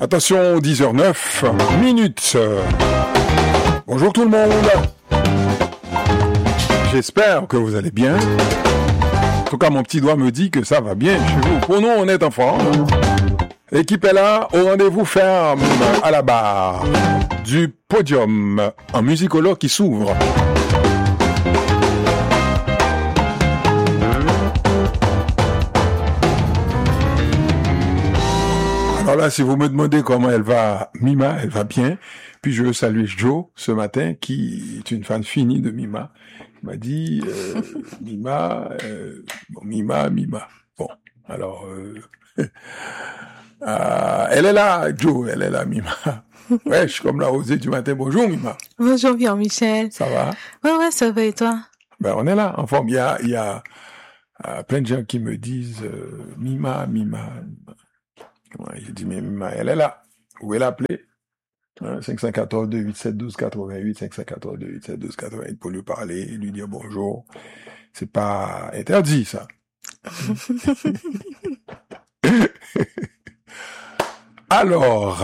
Attention, 10h09 minutes. Bonjour tout le monde. J'espère que vous allez bien. En tout cas, mon petit doigt me dit que ça va bien chez vous. Pour nous, on est en forme. L'équipe est là, au rendez-vous ferme, à la barre du podium, un musicologue qui s'ouvre. Alors là, si vous me demandez comment elle va, Mima, elle va bien. Puis je veux saluer Joe ce matin, qui est une fan finie de Mima. Il m'a dit, Mima, Mima. Bon, alors, elle est là, Joe, elle est là, Mima. Ouais, je suis comme la rosée du matin. Bonjour, Mima. Bonjour, Pierre-Michel. Ça va? Ouais, ça va et toi? Ben, on est là, en forme. Il y a plein de gens qui me disent, Mima. Ouais, j'ai dit, mais Mima, elle est là. Vous pouvez l'appeler. 514-287-1288, 514-287-1288 pour lui parler, lui dire bonjour. C'est pas interdit, ça. Alors,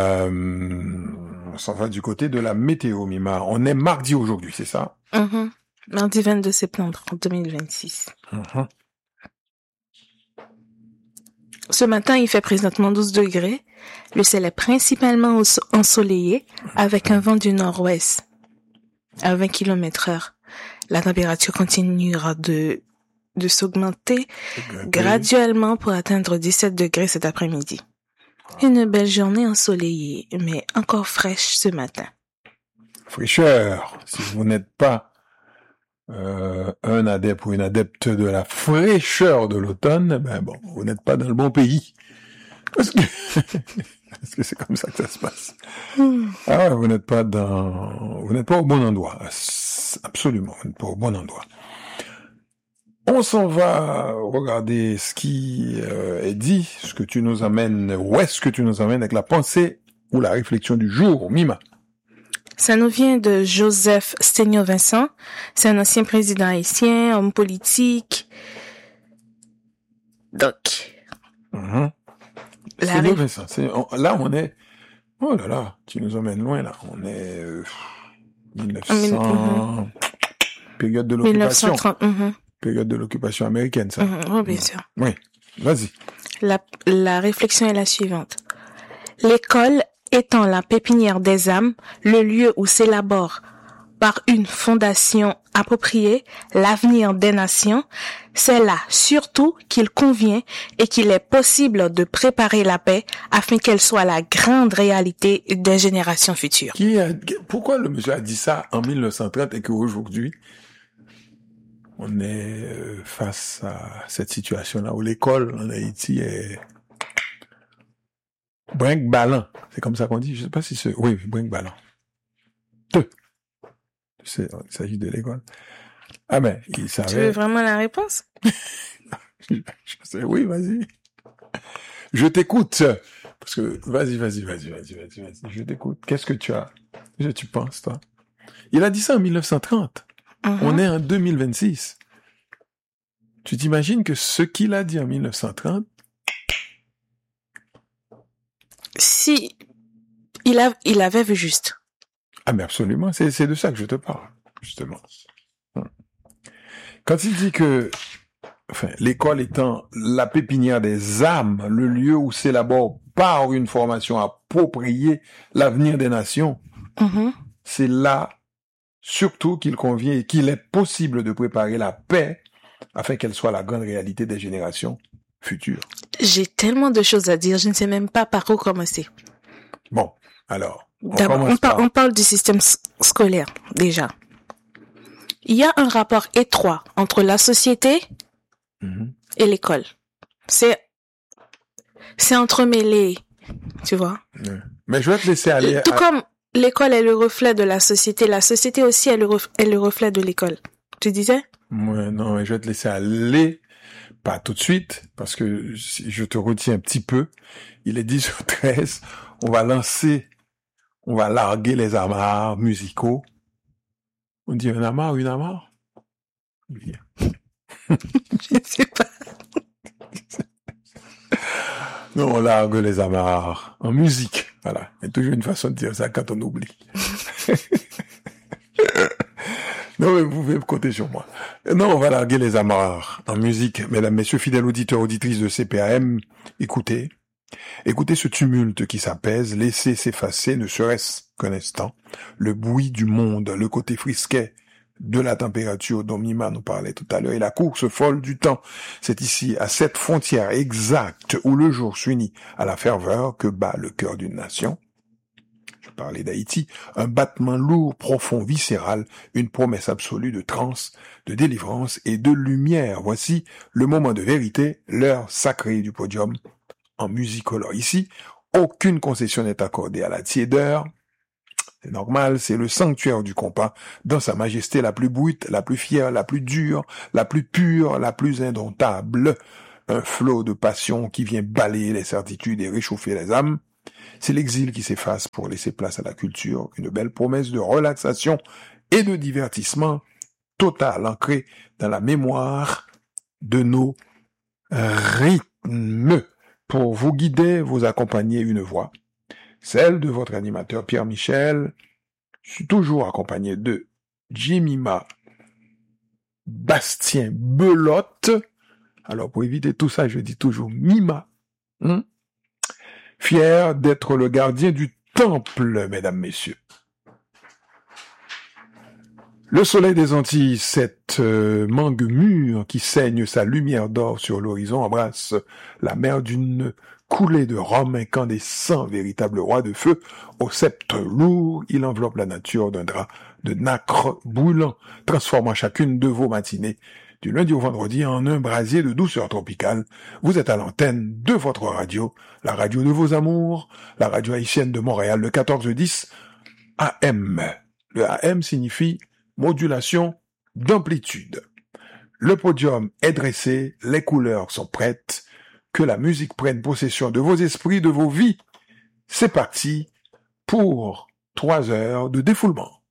on s'en va du côté de la météo, Mima. On est mardi aujourd'hui, c'est ça? Mardi 22 septembre 2026. Ce matin, il fait présentement 12 degrés. Le ciel est principalement ensoleillé avec un vent du nord-ouest à 20 km/h. La température continuera de s'augmenter graduellement pour atteindre 17 degrés cet après-midi. Une belle journée ensoleillée, mais encore fraîche ce matin. Fraîcheur. Si vous n'êtes pas un adepte ou une adepte de la fraîcheur de l'automne, ben bon, vous n'êtes pas dans le bon pays. Parce que c'est comme ça que ça se passe. Ah ouais, vous n'êtes pas au bon endroit. Absolument, vous n'êtes pas au bon endroit. On s'en va regarder ce qui est dit, ce que tu nous amènes, où est-ce que tu nous amènes avec la pensée ou la réflexion du jour, Mima. Ça nous vient de Joseph Stegno-Vincent. C'est un ancien président haïtien, homme politique. Donc, Stegno-Vincent, là on est... Oh là là, tu nous emmènes loin là. On est 1900... Période de l'occupation. 1930. Période de l'occupation américaine, ça. Oui, bien sûr. Oui, vas-y. La réflexion est la suivante. L'école étant la pépinière des âmes, le lieu où s'élabore par une fondation appropriée l'avenir des nations, c'est là surtout qu'il convient et qu'il est possible de préparer la paix afin qu'elle soit la grande réalité des générations futures. Pourquoi le monsieur a dit ça en 1930 et qu'aujourd'hui, on est face à cette situation-là où l'école en Haïti est brinque-ballant. C'est comme ça qu'on dit. Je sais pas si c'est... Oui, brinque-ballant. Il s'agit de l'école. Ah ben, il savait... Tu veux vraiment la réponse? Je sais, oui, vas-y. Je t'écoute. Parce que, vas-y. Je t'écoute. Qu'est-ce que tu penses, toi? Il a dit ça en 1930. On est en 2026. Tu t'imagines que ce qu'il a dit en 1930... Si il avait vu juste. Ah mais absolument, c'est de ça que je te parle, justement. Quand il dit que l'école étant la pépinière des âmes, le lieu où s'élabore par une formation appropriée l'avenir des nations, c'est là surtout qu'il convient et qu'il est possible de préparer la paix afin qu'elle soit la grande réalité des générations futures. J'ai tellement de choses à dire, je ne sais même pas par où commencer. Bon, alors, on parle du système scolaire, déjà. Il y a un rapport étroit entre la société et l'école. C'est entremêlé, tu vois. Mais je vais te laisser aller... Tout comme l'école est le reflet de la société aussi est le reflet de l'école. Tu disais? Ouais, non, mais je vais te laisser aller... Pas tout de suite, parce que je te retiens un petit peu. Il est 10h13. On va larguer les amarres musicaux. On dit un amarre, une amarre? Je sais pas. Non, on largue les amarres en musique. Voilà. Il y a toujours une façon de dire ça quand on oublie. Non, mais vous pouvez compter sur moi. Non, on va larguer les amarres en musique. Mesdames, messieurs, fidèles auditeurs, auditrices de CPAM, écoutez. Écoutez ce tumulte qui s'apaise, laissez s'effacer, ne serait-ce qu'un instant, le bruit du monde, le côté frisquet de la température dont Mima nous parlait tout à l'heure, et la course folle du temps. C'est ici, à cette frontière exacte où le jour s'unit à la ferveur que bat le cœur d'une nation. Je parlais d'Haïti, un battement lourd, profond, viscéral, une promesse absolue de transe, de délivrance et de lumière. Voici le moment de vérité, l'heure sacrée du podium en musicolore. Ici, aucune concession n'est accordée à la tiédeur. C'est normal, c'est le sanctuaire du compas, dans sa majesté la plus brute, la plus fière, la plus dure, la plus pure, la plus indomptable. Un flot de passion qui vient balayer les certitudes et réchauffer les âmes. C'est l'exil qui s'efface pour laisser place à la culture, une belle promesse de relaxation et de divertissement total, ancré dans la mémoire de nos rythmes. Pour vous guider, vous accompagner une voix, celle de votre animateur Pierre Michel. Je suis toujours accompagné de Jemima Bastien Belote. Alors pour éviter tout ça, je dis toujours Mima. Fier d'être le gardien du temple, mesdames, messieurs. Le soleil des Antilles, cette mangue mûre qui saigne sa lumière d'or sur l'horizon, embrasse la mer d'une coulée de rhum incandescent, véritable roi de feu. Au sceptre lourd, il enveloppe la nature d'un drap de nacre brûlant, transformant chacune de vos matinées du lundi au vendredi en un brasier de douceur tropicale. Vous êtes à l'antenne de votre radio, la radio de vos amours, la radio haïtienne de Montréal, le 1410 AM. Le AM signifie modulation d'amplitude. Le podium est dressé, les couleurs sont prêtes, que la musique prenne possession de vos esprits, de vos vies. C'est parti pour 3 heures de défoulement.